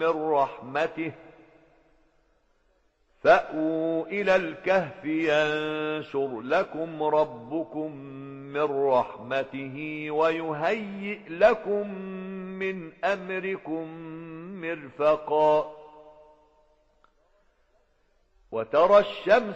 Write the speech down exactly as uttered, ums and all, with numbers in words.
من رحمته فأووا إلى الكهف ينشر لكم ربكم من رحمته ويهيئ لكم من أمركم مرفقا وترى الشمس